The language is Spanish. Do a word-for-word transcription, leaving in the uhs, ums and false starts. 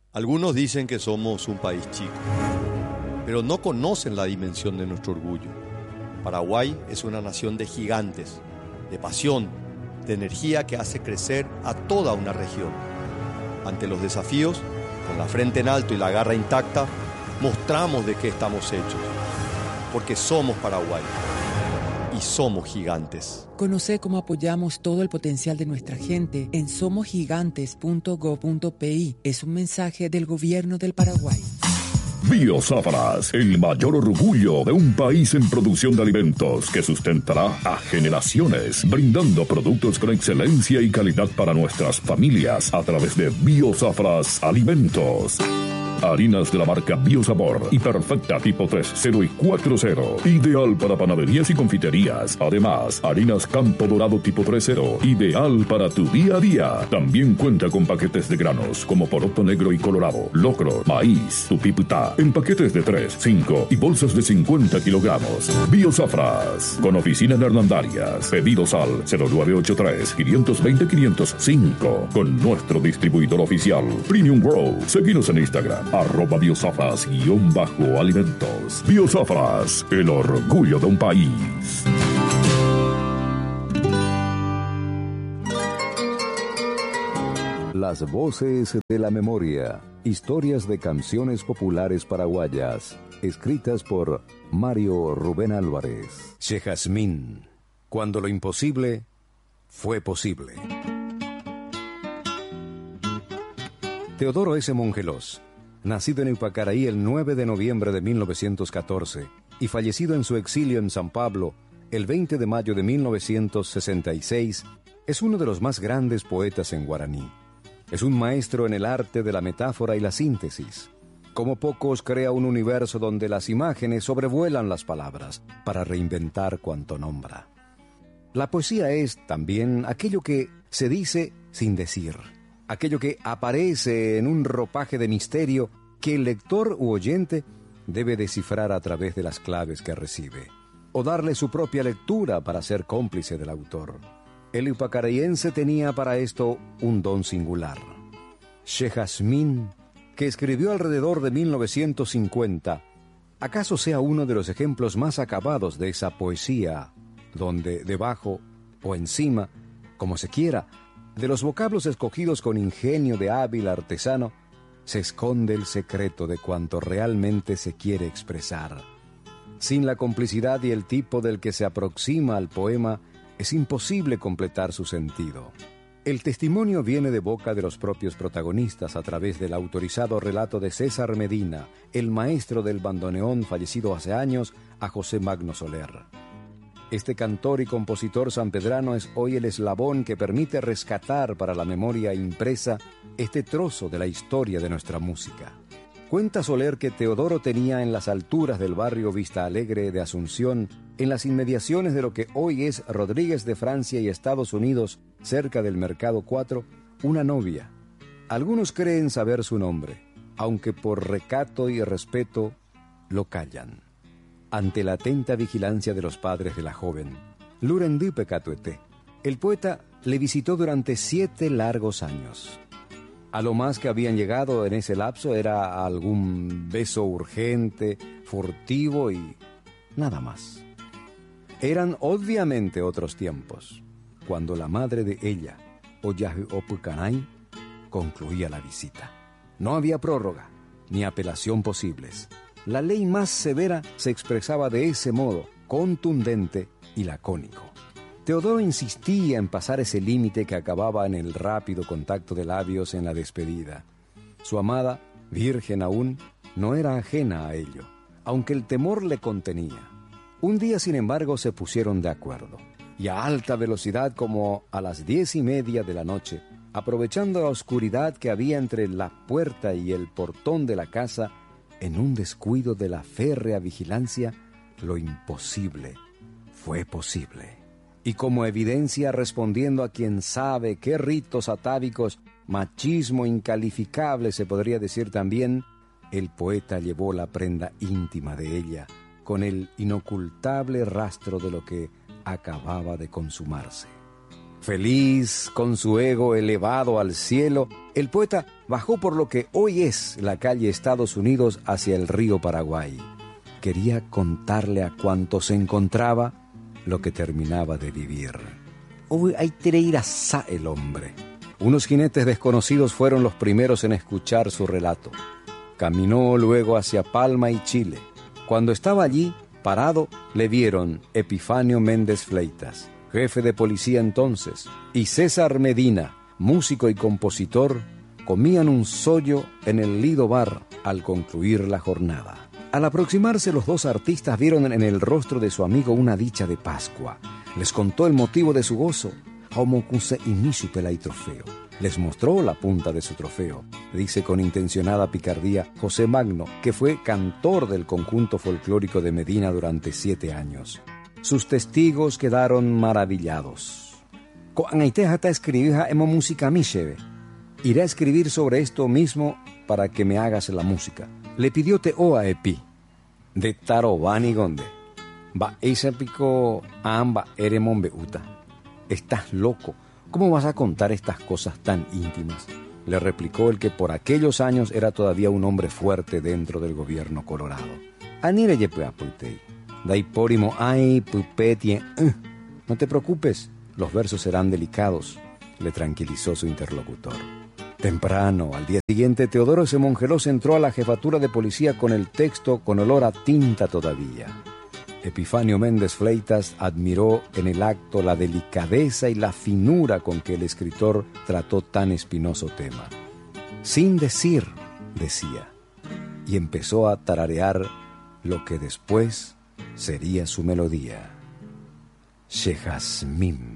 Algunos dicen que somos un país chico, pero no conocen la dimensión de nuestro orgullo. Paraguay es una nación de gigantes, de pasión, de energía que hace crecer a toda una región. Ante los desafíos, con la frente en alto y la garra intacta, mostramos de qué estamos hechos, porque somos Paraguay y somos gigantes. Conoce cómo apoyamos todo el potencial de nuestra gente en somos gigantes punto gob punto pi. Es un mensaje del gobierno del Paraguay. Biozáfaras, el mayor orgullo de un país en producción de alimentos que sustentará a generaciones, brindando productos con excelencia y calidad para nuestras familias a través de Biozáfaras Alimentos. Harinas de la marca Biosabor y Perfecta tipo tres, cero y cuatro cero. Ideal para panaderías y confiterías. Además, harinas Campo Dorado tipo tres cero. Ideal para tu día a día. También cuenta con paquetes de granos como poroto negro y colorado, locro, maíz, tupiputá, en paquetes de tres, cinco y bolsas de cincuenta kilogramos. Biosafras, con oficina en Hernandarias. Pedidos al cero nueve ocho tres, cinco dos cero, cinco cero cinco. Con nuestro distribuidor oficial, Premium Grow. Seguinos en Instagram. Arroba Biosafras guión bajo alimentos. Biosafras, el orgullo de un país. Las voces de la memoria. Historias de canciones populares paraguayas. Escritas por Mario Rubén Álvarez. Chejazmín. Cuando lo imposible fue posible. Teodoro S. Mongelos, nacido en Ipacaraí el nueve de noviembre de mil novecientos catorce y fallecido en su exilio en San Pablo el veinte de mayo de mil novecientos sesenta y seis, es uno de los más grandes poetas en guaraní. Es un maestro en el arte de la metáfora y la síntesis. Como pocos, crea un universo donde las imágenes sobrevuelan las palabras para reinventar cuanto nombra. La poesía es también aquello que se dice sin decir, aquello que aparece en un ropaje de misterio que el lector u oyente debe descifrar a través de las claves que recibe, o darle su propia lectura para ser cómplice del autor. El ipacarayense tenía para esto un don singular. Chejazmín, que escribió alrededor de mil novecientos cincuenta, acaso sea uno de los ejemplos más acabados de esa poesía, donde debajo o encima, como se quiera, de los vocablos escogidos con ingenio de hábil artesano, se esconde el secreto de cuanto realmente se quiere expresar. Sin la complicidad y el tipo del que se aproxima al poema, es imposible completar su sentido. El testimonio viene de boca de los propios protagonistas a través del autorizado relato de César Medina, el maestro del bandoneón fallecido hace años, a José Magno Soler. Este cantor y compositor sanpedrano es hoy el eslabón que permite rescatar para la memoria impresa este trozo de la historia de nuestra música. Cuenta Soler que Teodoro tenía en las alturas del barrio Vista Alegre de Asunción, en las inmediaciones de lo que hoy es Rodríguez de Francia y Estados Unidos, cerca del Mercado cuatro, una novia. Algunos creen saber su nombre, aunque por recato y respeto lo callan. Ante la atenta vigilancia de los padres de la joven, Lurendipe Catuete, el poeta le visitó durante siete largos años. A lo más que habían llegado en ese lapso era algún beso urgente, furtivo y nada más. Eran obviamente otros tiempos, cuando la madre de ella, Oyaje Opucanay, concluía la visita. No había prórroga, ni apelación posibles. La ley más severa se expresaba de ese modo, contundente y lacónico. Teodoro insistía en pasar ese límite que acababa en el rápido contacto de labios en la despedida. Su amada, virgen aún, no era ajena a ello, aunque el temor le contenía. Un día, sin embargo, se pusieron de acuerdo, y a alta velocidad, como a las diez y media de la noche, aprovechando la oscuridad que había entre la puerta y el portón de la casa, en un descuido de la férrea vigilancia, lo imposible fue posible. Y como evidencia, respondiendo a quien sabe qué ritos atávicos, machismo incalificable se podría decir también, el poeta llevó la prenda íntima de ella, con el inocultable rastro de lo que acababa de consumarse. Feliz, con su ego elevado al cielo, el poeta bajó por lo que hoy es la calle Estados Unidos hacia el río Paraguay. Quería contarle a cuanto se encontraba lo que terminaba de vivir. Hoy hay treirasá el hombre. Unos jinetes desconocidos fueron los primeros en escuchar su relato. Caminó luego hacia Palma y Chile. Cuando estaba allí, parado, le vieron Epifanio Méndez Fleitas, jefe de policía entonces, y César Medina, músico y compositor, comían un sollo en el Lido Bar al concluir la jornada. Al aproximarse, los dos artistas vieron en el rostro de su amigo una dicha de Pascua. Les contó el motivo de su gozo. Les mostró la punta de su trofeo. Dice con intencionada picardía José Magno, que fue cantor del conjunto folclórico de Medina durante siete años. Sus testigos quedaron maravillados. Iré a escribir sobre esto mismo para que me hagas la música. Le pidió Teo a Epi. De Tarobani Gonde. Va esa pico amba eremon beuta. Estás loco. ¿Cómo vas a contar estas cosas tan íntimas? Le replicó el que por aquellos años era todavía un hombre fuerte dentro del gobierno colorado. Anire yepea putei. Daiporimo ay pupetie. No te preocupes, los versos serán delicados, le tranquilizó su interlocutor. Temprano, al día siguiente, Teodoro S. Mongelós entró a la jefatura de policía con el texto con olor a tinta todavía. Epifanio Méndez Fleitas admiró en el acto la delicadeza y la finura con que el escritor trató tan espinoso tema. Sin decir, decía, y empezó a tararear lo que después sería su melodía. Shehasmim.